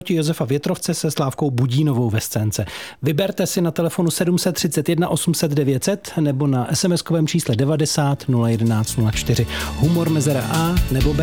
Josefa Větrovce se Slávkou Budínovou ve scénce. Vyberte si na telefonu 731 800 900 nebo na SMS-kovém čísle 90 011 04. Humor mezera A nebo B.